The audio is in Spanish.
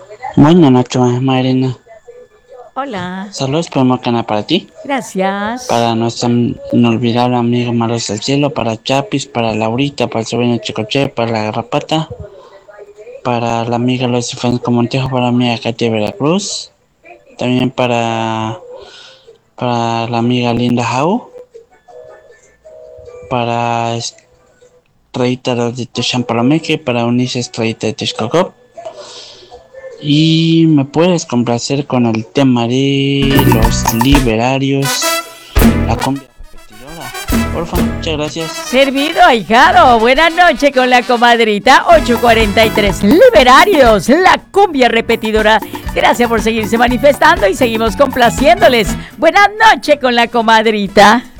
Buenas noches, Marina. Hola, Saludos por Macana para ti, gracias. para nuestra inolvidable amiga Maros del Cielo, para Chapis, para Laurita, para el sobrino Chicoche, para la Garrapata, para la amiga Lucy Francisco Montejo, para mi amiga Katia Veracruz, también para la amiga Linda Jau, para Estrellita de Champalomeque, para Unice Estrellita de Texcocop. Y me puedes complacer con el tema de los liberarios, la cumbia repetidora. Porfa, muchas gracias. Servido, ahijado. Buenas noches con la comadrita 843. Liberarios, la cumbia repetidora. Gracias por seguirse manifestando y seguimos complaciéndoles. Buenas noches con la comadrita.